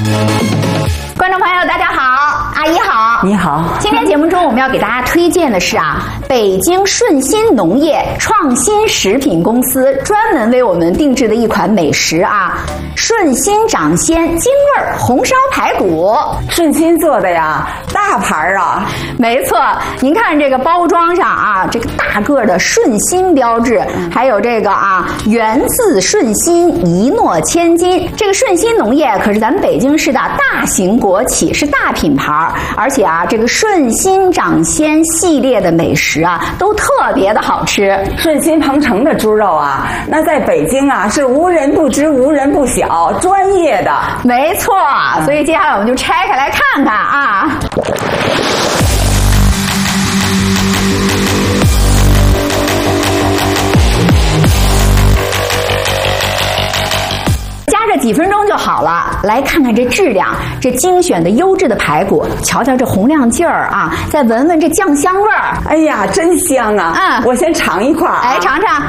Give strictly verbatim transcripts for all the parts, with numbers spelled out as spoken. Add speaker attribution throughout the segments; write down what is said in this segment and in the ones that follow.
Speaker 1: 观众朋友，大家好，阿姨好，
Speaker 2: 你好。
Speaker 1: 今天节目中我们要给大家推荐的是啊，北京顺心农业创新食品公司专门为我们定制的一款美食啊，顺心掌鲜京味儿红烧排骨。
Speaker 2: 顺心做的呀，大盘啊。
Speaker 1: 没错，您看这个包装上啊，这个大个的顺心标志，还有这个啊源自顺心，一诺千金。这个顺心农业可是咱们北京市的大型国企，是大品牌，而且啊这个顺心掌鲜系列的美食啊都特别的好吃。
Speaker 2: 顺心鹏程的猪肉啊，那在北京啊是无人不知无人不晓，专业的。
Speaker 1: 没错，所以接下来我们就拆开来看看啊。这几分钟就好了，来看看这质量，这精选的优质的排骨，瞧瞧这红亮劲儿啊，再闻闻这酱香味儿，
Speaker 2: 哎呀，真香啊！嗯，我先尝一块儿、啊，
Speaker 1: 来尝尝。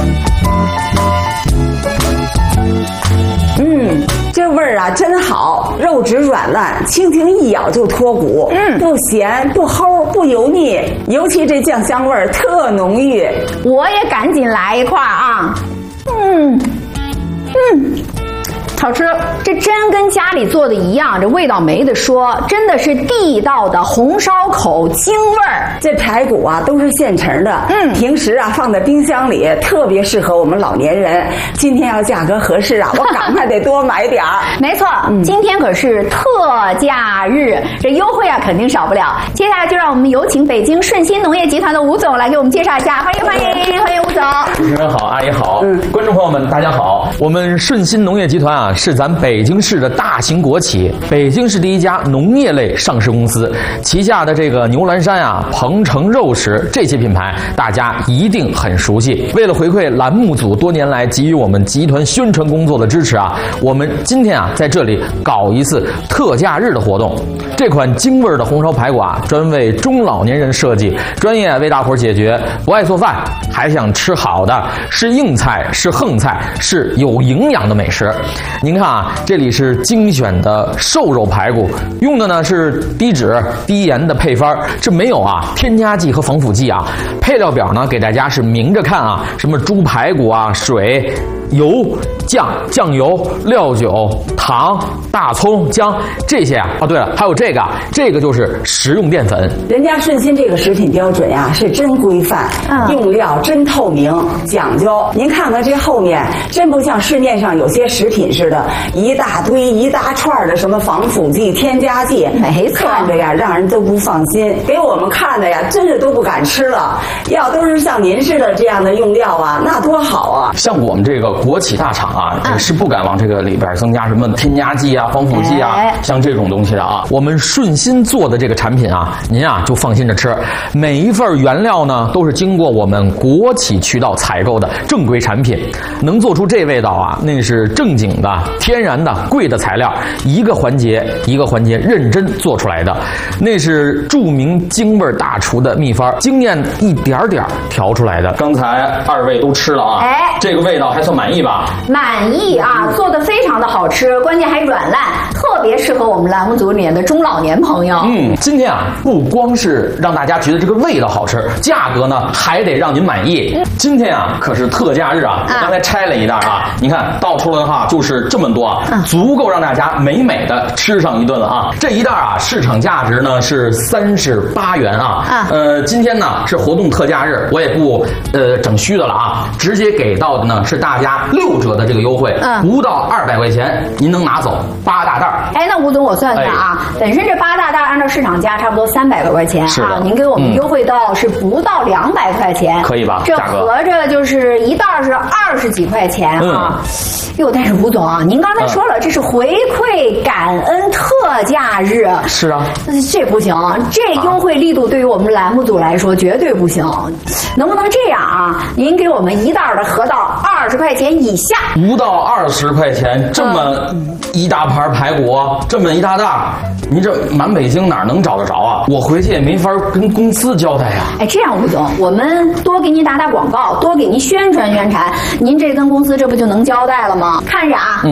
Speaker 2: 嗯，这味儿啊真好，肉质软烂，蜻蜓一咬就脱骨，嗯，不咸不齁不油腻，尤其这酱香味儿特浓郁。
Speaker 1: 我也赶紧来一块啊，嗯嗯。好吃，这真跟家里做的一样，这味道没得说，真的是地道的红烧口京味儿。
Speaker 2: 这排骨啊都是现成的，嗯，平时啊放在冰箱里，特别适合我们老年人。今天要价格合适啊，我赶快得多买点儿。
Speaker 1: 没错，嗯，今天可是特价日，这优惠啊肯定少不了。接下来就让我们有请北京顺心农业集团的吴总来给我们介绍一下，欢迎欢迎欢迎吴总。
Speaker 3: 主持人好，阿姨好，嗯，观众朋友们大家好，我们顺心农业集团啊。是咱北京市的大型国企，北京市第一家农业类上市公司，旗下的这个牛栏山啊、鹏程肉食这些品牌，大家一定很熟悉。为了回馈栏目组多年来给予我们集团宣传工作的支持啊，我们今天啊在这里搞一次特价日的活动。这款京味的红烧排骨啊，专为中老年人设计，专业为大伙解决不爱做饭还想吃好的，是硬菜是横菜是有营养的美食。您看啊，这里是精选的瘦肉排骨，用的呢是低脂低盐的配方，这没有啊添加剂和防腐剂啊。配料表呢给大家是明着看啊，什么猪排骨啊、水、油、酱、酱油、料酒、糖、大葱、姜这些啊。哦，对了，还有这个，这个就是食用淀粉。
Speaker 2: 人家顺心这个食品标准呀、啊、是真规范，嗯，用料真透明，讲究。您看看这后面，真不像市面上有些食品似的，一大堆一大串的什么防腐剂、添加剂，
Speaker 1: 没错，
Speaker 2: 看着呀让人都不放心。给我们看的呀，真是都不敢吃了。要都是像您似的这样的用料啊，那多好啊！
Speaker 3: 像我们这个国企大厂啊，嗯、是不敢往这个里边增加什么添加剂啊、防腐剂啊，哎、像这种东西的啊。我们顺心做的这个产品啊，您啊就放心着吃。每一份原料呢，都是经过我们国企渠道采购的正规产品，能做出这味道啊，那是正经的、天然的、贵的材料，一个环节一个环节认真做出来的，那是著名京味大厨的秘方，经验一点点调出来的。刚才二位都吃了啊，哎，这个味道还算满意吧？
Speaker 1: 满意啊，做的非常的好吃，关键还软烂，特别适合我们栏目组里面的中老年朋友。
Speaker 3: 嗯，今天啊，不光是让大家觉得这个味道好吃，价格呢还得让您满意。嗯、今天啊，可是特价日啊！我刚才拆了一袋啊，你看倒出来的话就是这么多啊，嗯、足够让大家美美的吃上一顿了啊！这一袋啊，市场价值呢是三十八元啊。啊呃，今天呢是活动特价日，我也不呃整虚的了啊，直接给到的呢是大家六折的这个优惠，嗯，不到二百块钱您能拿走八大袋。
Speaker 1: 哎，那吴总我算算啊，哎、本身这八大袋按照市场价差不多三百多块钱啊，您给我们优惠到是不到两百块钱，
Speaker 3: 可以吧？
Speaker 1: 这合着就是一袋是二十几块钱啊。哟、嗯，但是吴总啊，您刚才说了，嗯、这是回馈感恩特价日。
Speaker 3: 是啊，
Speaker 1: 这不行，这优惠力度对于我们栏目组来说绝对不行。能不能这样啊？您给我们一袋的合到二十块钱以下，
Speaker 3: 不到二十块钱，这么一大盘排骨，这么一大袋，您这满北京哪能找得着啊？我回去也没法跟公司交代呀。
Speaker 1: 哎，这样吴总，我们多给您打打广告，多给您宣传宣传，您这跟公司这不就能交代了吗？看着啊，嗯，大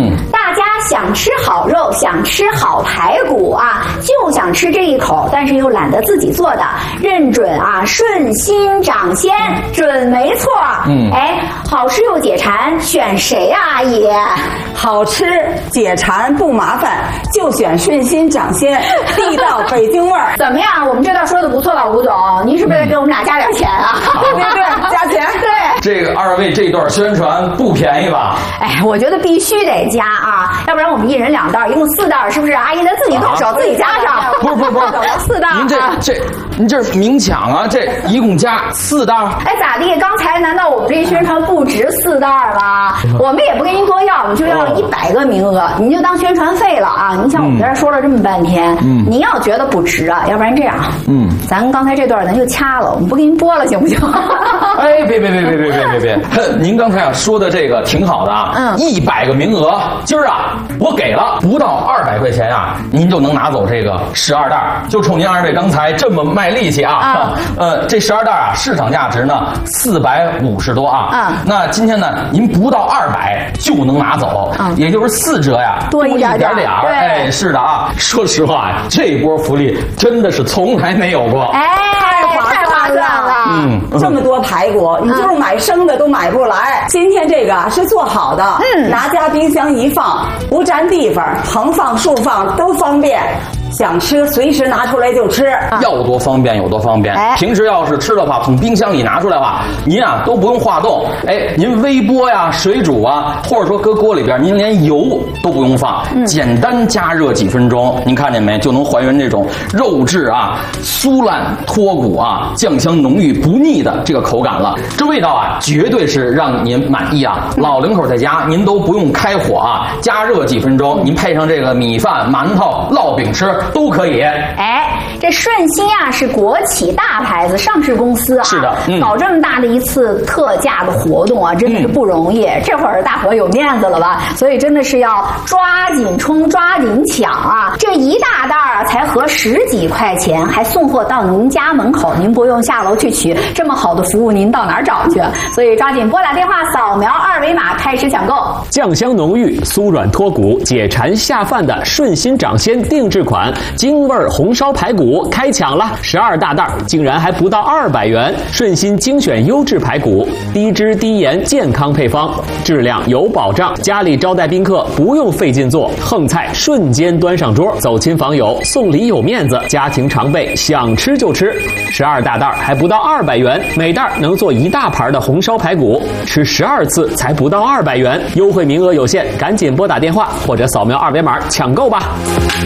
Speaker 1: 大家想吃好肉，想吃好排骨啊，就想吃这一口，但是又懒得自己做的，认准啊顺心掌鲜，准没错。嗯，哎，好吃又解馋，选谁啊？阿姨，
Speaker 2: 好吃解馋不麻烦，就选顺心掌鲜，地道北京味儿。
Speaker 1: 怎么样？我们这道说的不错吧，吴总？您是不是得给我们俩加点钱啊？
Speaker 2: 对对对，加钱。
Speaker 1: 对，
Speaker 3: 这个二位这段宣传不便宜吧？
Speaker 1: 哎，我觉得必须得加啊，要不然我们一人两袋，一共四袋，是不是？阿姨咱自己动手，啊、自己加上。
Speaker 3: 不是不是不是，
Speaker 1: 四袋。
Speaker 3: 您这这，您这明抢啊！这一共加四袋。
Speaker 1: 哎，咋地？刚才难道我们这宣传不值四袋吗？我们也不跟您多要，我们就要一百个名额，您就当宣传费了啊！您像我们在这说了这么半天，嗯，您要觉得不值啊，要不然这样，嗯，咱刚才这段咱就掐了，我们不给您播了，行不行？
Speaker 3: 哎，别别别别别别别别！您刚才啊说的这个挺好的啊，嗯，一百个名额，今儿啊我给了，不到二百块钱啊，您就能拿走这个十二袋，就冲您二位刚才这么卖力气啊，啊呃，这十二袋啊市场价值呢四百五十多啊，啊，那今天呢您不到二百就能拿走，啊，也就是四折呀，
Speaker 1: 多一点点，
Speaker 3: 点哎，是的啊，说实话呀，这波福利真的是从来没有过，
Speaker 1: 哎，太划算了。
Speaker 2: 嗯，这么多排骨，你就是买生的都买不来。今天这个是做好的，嗯，拿家冰箱一放，不占地方，横放竖放都方便。想吃随时拿出来就吃，
Speaker 3: 要多方便有多方便。哎，平时要是吃的话，从冰箱里拿出来的话，您啊都不用化冻，哎，您微波呀、水煮啊，或者说搁锅里边，您连油都不用放，嗯，简单加热几分钟，您看见没，就能还原这种肉质啊酥烂脱骨啊、酱香浓郁不腻的这个口感了。这味道啊，绝对是让您满意啊！老两口在家，您都不用开火啊，加热几分钟，您配上这个米饭、馒头、烙饼吃。都可以。
Speaker 1: 哎，这顺心啊是国企大牌子上市公司啊，
Speaker 3: 是的，嗯，
Speaker 1: 搞这么大的一次特价的活动啊，真的是不容易。嗯、这会儿大伙有面子了吧？所以真的是要抓紧冲，抓紧抢啊！这一大袋啊才合十几块钱，还送货到您家门口，您不用下楼去取。这么好的服务，您到哪儿找去？所以抓紧拨打电话，扫描二维码开始抢购。
Speaker 4: 酱香浓郁、酥软脱骨、解馋下饭的顺心掌鲜定制款。京味红烧排骨开抢了，十二大袋，竟然还不到二百元。顺心精选优质排骨，低脂低盐健康配方，质量有保障。家里招待宾客不用费劲做，横菜瞬间端上桌，走亲访友送礼有面子，家庭常备想吃就吃。十二大袋还不到二百元，每袋能做一大盘的红烧排骨，吃十二次才不到二百元，优惠名额有限，赶紧拨打电话或者扫描二维码抢购吧。